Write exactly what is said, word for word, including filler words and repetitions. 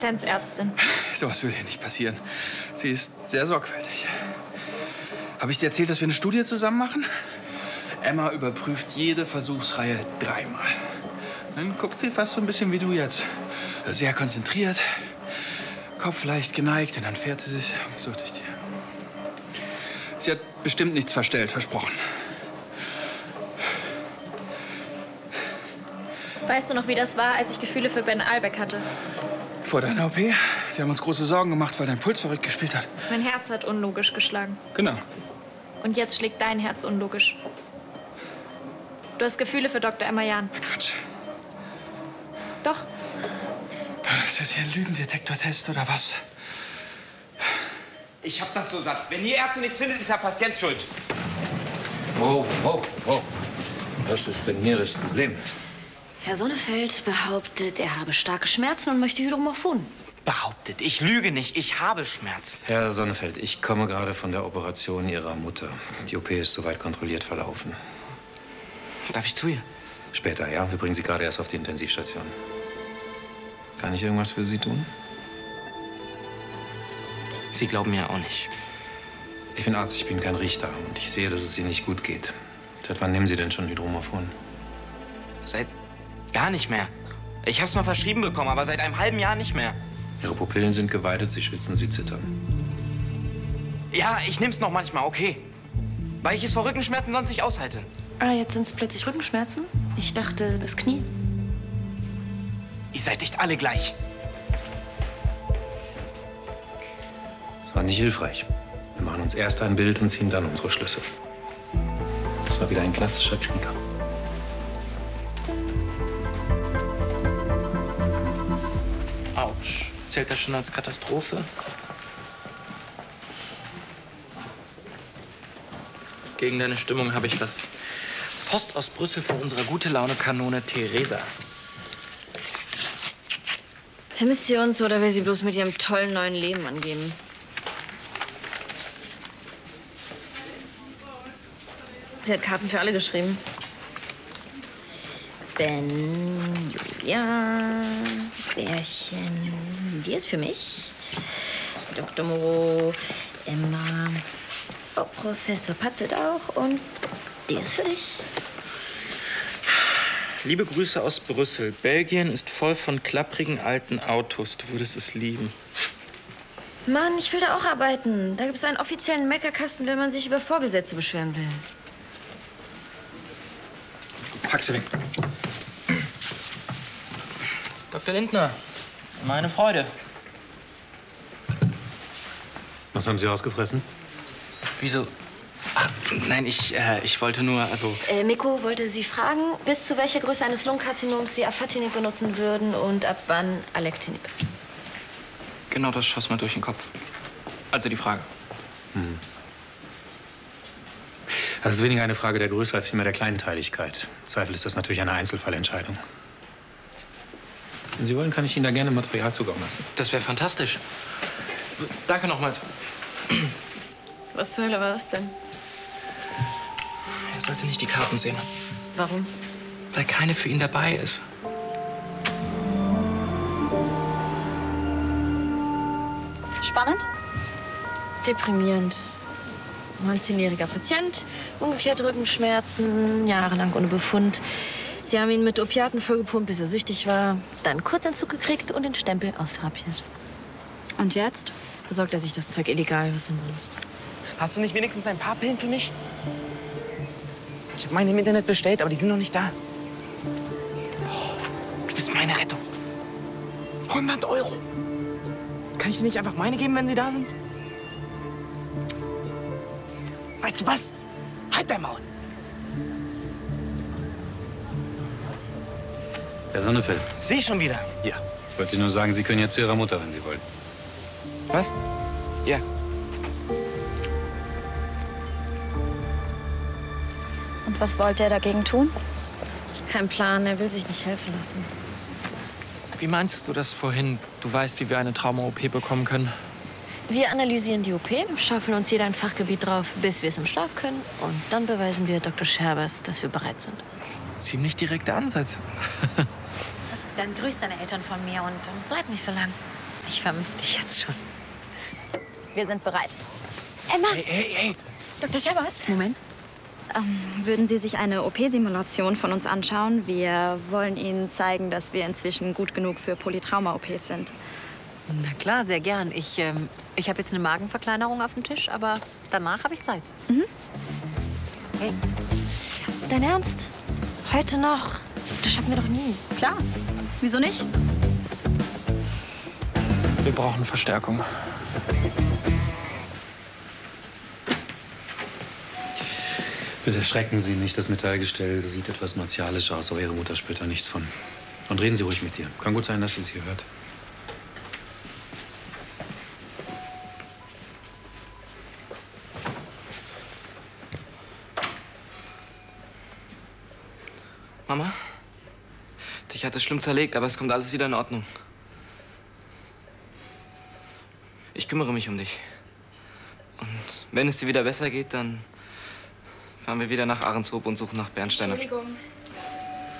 Assistenzärztin. Sowas würde hier nicht passieren. Sie ist sehr sorgfältig. Habe ich dir erzählt, dass wir eine Studie zusammen machen? Emma überprüft jede Versuchsreihe dreimal. Dann guckt sie fast so ein bisschen wie du jetzt. Sehr konzentriert, Kopf leicht geneigt und dann fährt sie sich so durch die... Sie hat bestimmt nichts verstellt, versprochen. Weißt du noch, wie das war, als ich Gefühle für Ben Albeck hatte? Vor deiner O P? Wir haben uns große Sorgen gemacht, weil dein Puls verrückt gespielt hat. Mein Herz hat unlogisch geschlagen. Genau. Und jetzt schlägt dein Herz unlogisch. Du hast Gefühle für Doktor Emma Jahn. Quatsch. Doch. Ist das hier ein Lügendetektor-Test oder was? Ich hab das so satt. Wenn die Ärzte nichts findet, ist der Patient schuld. Wow, wow, wow. Was ist denn hier das Problem? Herr Sonnefeld behauptet, er habe starke Schmerzen und möchte Hydromorphon. Behauptet. Ich lüge nicht. Ich habe Schmerz. Herr Sonnefeld, ich komme gerade von der Operation Ihrer Mutter. Die O P ist soweit kontrolliert verlaufen. Darf ich zu ihr? Später, ja. Wir bringen Sie gerade erst auf die Intensivstation. Kann ich irgendwas für Sie tun? Sie glauben mir auch nicht. Ich bin Arzt, ich bin kein Richter. Und ich sehe, dass es Ihnen nicht gut geht. Seit wann nehmen Sie denn schon Hydromorphon? Seit gar nicht mehr. Ich hab's mal verschrieben bekommen, aber seit einem halben Jahr nicht mehr. Ihre Pupillen sind geweitet, Sie schwitzen, Sie zittern. Ja, ich nehm's noch manchmal, okay. Weil ich es vor Rückenschmerzen sonst nicht aushalte. Ah, jetzt sind es plötzlich Rückenschmerzen? Ich dachte, das Knie. Ihr seid echt alle gleich. Das war nicht hilfreich. Wir machen uns erst ein Bild und ziehen dann unsere Schlüsse. Das war wieder ein klassischer Krieger. Autsch. Zählt das schon als Katastrophe? Gegen deine Stimmung habe ich was. Post aus Brüssel von unserer Gute-Laune-Kanone Theresa. Vermisst sie uns oder will sie bloß mit ihrem tollen neuen Leben angeben? Sie hat Karten für alle geschrieben. Ben, Julia, Bärchen. Die ist für mich. Doktor Moreau, Emma. Oh, Professor Patzelt auch. Und die ist für dich. Liebe Grüße aus Brüssel. Belgien ist voll von klapprigen alten Autos. Du würdest es lieben. Mann, ich will da auch arbeiten. Da gibt es einen offiziellen Meckerkasten, wenn man sich über Vorgesetzte beschweren will. Pack sie weg. Doktor Lindner, meine Freude. Was haben Sie ausgefressen? Wieso? Ach, nein, ich, äh, ich wollte nur, also... Äh, Miko wollte Sie fragen, bis zu welcher Größe eines Lungenkarzinoms Sie Afatinib benutzen würden und ab wann Alectinib. Genau das schoss mir durch den Kopf. Also die Frage. Hm. Das ist weniger eine Frage der Größe als vielmehr der Kleinteiligkeit. Im Zweifel ist das natürlich eine Einzelfallentscheidung. Wenn Sie wollen, kann ich Ihnen da gerne Material zukommen lassen. Das wäre fantastisch. Danke nochmals. Was zur Hölle war das denn? Er sollte nicht die Karten sehen. Warum? Weil keine für ihn dabei ist. Spannend? Deprimierend. neunzehnjähriger Patient, ungefährte Rückenschmerzen, jahrelang ohne Befund. Sie haben ihn mit Opiaten vollgepumpt, bis er süchtig war. Dann Kurzentzug gekriegt und den Stempel austherapiert. Und jetzt? Besorgt er sich das Zeug illegal, was denn sonst? Hast du nicht wenigstens ein paar Pillen für mich? Ich habe meine im Internet bestellt, aber die sind noch nicht da. Oh, du bist meine Rettung. hundert Euro. Kann ich dir nicht einfach meine geben, wenn sie da sind? Weißt du was? Halt dein Maul. Herr Sonnefeld. Sie schon wieder? Ja. Ich wollte nur sagen, Sie können jetzt zu Ihrer Mutter, wenn Sie wollen. Was? Ja. Und was wollte er dagegen tun? Kein Plan, er will sich nicht helfen lassen. Wie meintest du das vorhin? Du weißt, wie wir eine Trauma-O P bekommen können? Wir analysieren die O P, schaufeln uns jeder ein Fachgebiet drauf, bis wir es im Schlaf können. Und dann beweisen wir Doktor Scherbers, dass wir bereit sind. Ziemlich direkter Ansatz. Dann grüß deine Eltern von mir und bleib nicht so lang. Ich vermisse dich jetzt schon. Wir sind bereit. Emma! Hey, hey, hey! Doktor Scherbers? Moment. Ähm, würden Sie sich eine O P-Simulation von uns anschauen? Wir wollen Ihnen zeigen, dass wir inzwischen gut genug für Polytrauma-O Ps sind. Na klar, sehr gern. Ich, ähm, ich habe jetzt eine Magenverkleinerung auf dem Tisch, aber danach habe ich Zeit. Mhm. Hey. Dein Ernst? Heute noch? Das schaffen wir doch nie. Klar. Wieso nicht? Wir brauchen Verstärkung. Bitte erschrecken Sie nicht. Das Metallgestell sieht etwas martialisch aus, aber Ihre Mutter spürt da nichts von. Und reden Sie ruhig mit ihr. Kann gut sein, dass sie sie hört. Mama, dich hat es schlimm zerlegt, aber es kommt alles wieder in Ordnung. Ich kümmere mich um dich. Und wenn es dir wieder besser geht, dann fahren wir wieder nach Ahrenshoop und suchen nach Bernsteiner. Entschuldigung.